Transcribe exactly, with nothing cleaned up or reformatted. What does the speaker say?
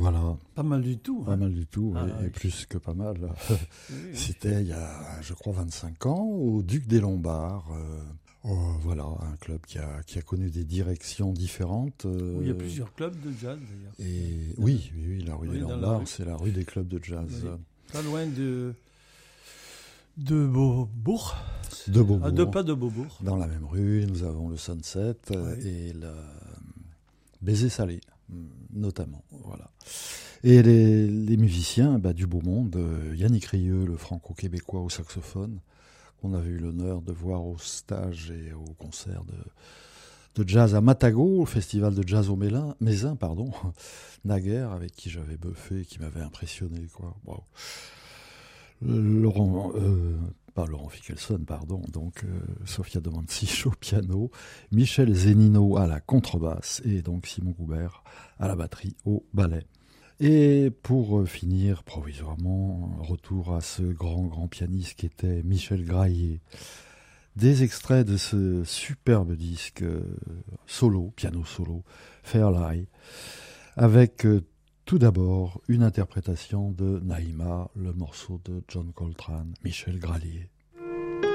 Voilà. Pas mal du tout. Pas hein. mal du tout, Ah, et, oui. et plus que pas mal. Oui, oui. C'était il y a, je crois, vingt-cinq ans, au Duc des Lombards. euh, oh, voilà, un club qui a, qui a connu des directions différentes. euh, Oui, il y a plusieurs clubs de jazz d'ailleurs. Et Dans oui, oui, oui, la rue oui, des dans la Lombards, rue. c'est la rue des clubs de jazz. Oui. Pas loin de de Beaubourg. De Beaubourg. À deux pas de Beaubourg. Dans la même rue, nous avons le Sunset euh, Oui. et le Baiser Salé, notamment. Voilà. Et les, les musiciens bah, du beau monde, euh, Yannick Rieu, le franco-québécois au saxophone, qu'on avait eu l'honneur de voir au stage et au concert de, de jazz à Matago, au festival de jazz au Mélin, Mézin, pardon, naguère, avec qui j'avais buffé, qui m'avait impressionné, quoi. Wow. Laurent, euh, pas Laurent Fickelson, pardon, donc euh, Sofia Domancic au piano, Michel Zenino à la contrebasse et donc Simon Goubert à la batterie au ballet. Et pour finir provisoirement, retour à ce grand grand pianiste qui était Michel Graillet. Des extraits de ce superbe disque euh, solo, piano solo, Fairlight, avec euh, tout d'abord une interprétation de Naïma, le morceau de John Coltrane, Michel Graillet.